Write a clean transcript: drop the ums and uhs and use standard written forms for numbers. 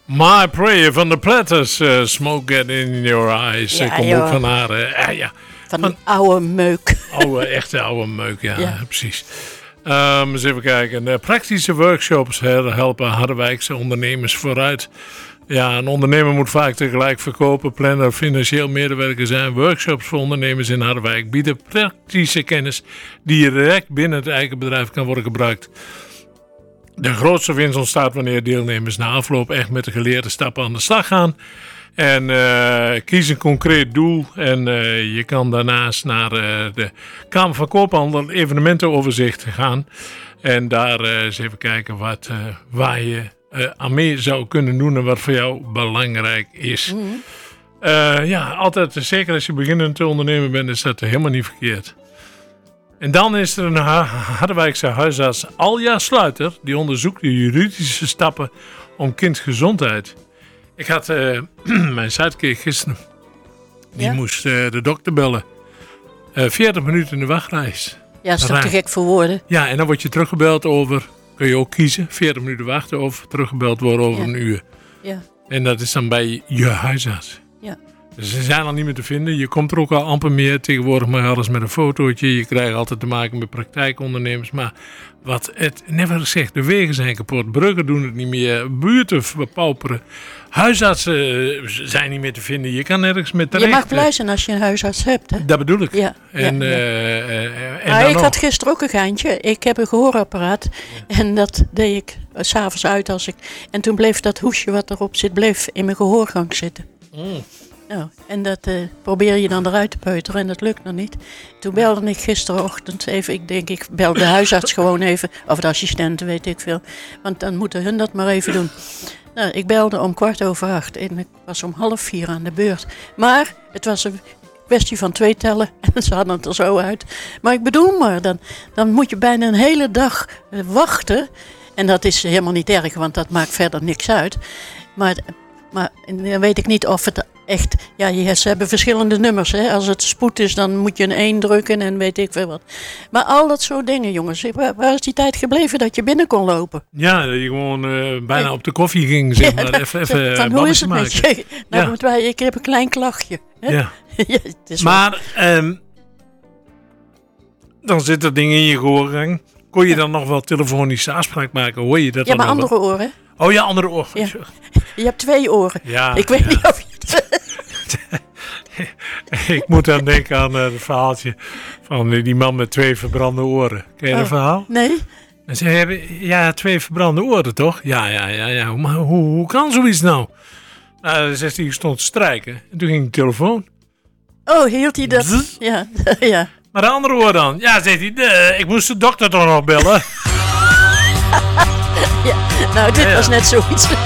My Prayer van de Platters. Smoke Get In Your Eyes. Ja, Komt ook van haar. Van die oude meuk. Echte oude meuk, ja. Precies. Eens even kijken. Praktische workshops helpen Harderwijkse ondernemers vooruit. Ja, een ondernemer moet vaak tegelijk verkopen, plannen, financieel medewerker zijn. Workshops voor ondernemers in Harderwijk bieden praktische kennis die direct binnen het eigen bedrijf kan worden gebruikt. De grootste winst ontstaat wanneer deelnemers na afloop echt met de geleerde stappen aan de slag gaan. En kies een concreet doel. En je kan daarnaast naar de Kamer van Koophandel evenementenoverzicht gaan. En daar eens even kijken waar je aan mee zou kunnen doen en wat voor jou belangrijk is. Mm-hmm. Altijd, zeker als je beginnend te ondernemen bent, is dat helemaal niet verkeerd. En dan is er een Harderwijkse huisarts, Alja Sluiter, die onderzoekt de juridische stappen om kindgezondheid. Ik had mijn sidekick gisteren, die moest de dokter bellen. 40 minuten in de wachtreis. Ja, dat is toch te gek voor woorden? Ja, en dan word je teruggebeld over, kun je ook kiezen, 40 minuten wachten of teruggebeld worden over een uur. Ja. En dat is dan bij je huisarts. Ja. Dus ze zijn al niet meer te vinden. Je komt er ook al amper meer. Tegenwoordig maar alles met een fotootje. Je krijgt altijd te maken met praktijkondernemers. Maar wat het never zegt, de wegen zijn kapot. Bruggen doen het niet meer. Buurten verpauperen. Huisartsen zijn niet meer te vinden. Je kan nergens meer terecht. Je mag blij zijn als je een huisarts hebt. Hè? Dat bedoel ik. Ja, ik had gisteren ook een geintje. Ik heb een gehoorapparaat. Ja. En dat deed ik 's avonds uit als ik... En toen bleef dat hoesje wat erop zit, bleef in mijn gehoorgang zitten. Mm. Nou, en dat probeer je dan eruit te peuteren en dat lukt nog niet. Toen belde ik gisterenochtend even, ik bel de huisarts gewoon even, of de assistent, weet ik veel. Want dan moeten hun dat maar even doen. Nou, ik belde om 8:15 en ik was om 3:30 aan de beurt. Maar het was een kwestie van 2 tellen en ze hadden het er zo uit. Maar ik bedoel maar, dan moet je bijna een hele dag wachten. En dat is helemaal niet erg, want dat maakt verder niks uit. Maar dan weet ik niet of het echt... Ja, ze hebben verschillende nummers. Hè? Als het spoed is, dan moet je een 1 drukken en weet ik veel wat. Maar al dat soort dingen, jongens. Waar is die tijd gebleven dat je binnen kon lopen? Ja, dat je gewoon bijna op de koffie ging, zeg maar. Even hoe is het met je? Nou, ik heb een klein klachtje. Hè? Ja. Maar dan zit er dingen in je gehoorgang. Kon je dan nog wel telefonische afspraak maken? Hoor je dat maar andere oren. Oh ja, andere oren. Ja. Je hebt 2 oren. Ja, ik weet niet of je Ik moet dan denken aan het verhaaltje van die man met 2 verbrande oren. Ken je dat verhaal? Nee. En ze hebben 2 verbrande oren, toch? Ja. Maar hoe kan zoiets nou? Dan zegt hij, stond te strijken. En toen ging de telefoon. Oh, hield hij dat? Ja. Maar de andere oor dan? Ja, zegt hij, ik moest de dokter toch nog bellen. Ja, nou, dit was net zoiets.